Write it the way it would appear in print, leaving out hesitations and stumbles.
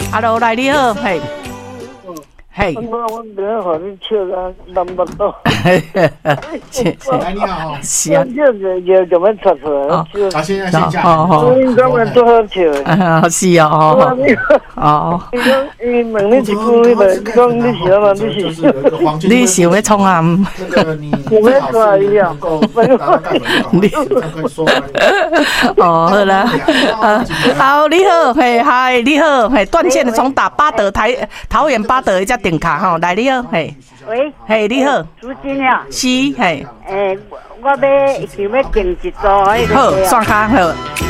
，Hello， 来你好，嘿，嘿， 我等下和你笑啊，难不到。 来你好， 是啊， 就怎么出出来？ 他现在线下， 应该蛮多好笑。 是啊，哦， 你问你一句，你讲你是嘛？ 你想要创啊？ 我要做一样。 哦，好啦，好，你好，嘿，嗨，你好，嘿，断线的从巴德桃园巴德一只电卡吼，来你好，嘿， 喂， 嘿，你好， 朱金啊， 是，嘿， 我想要订一组迄个。 好，刷卡好。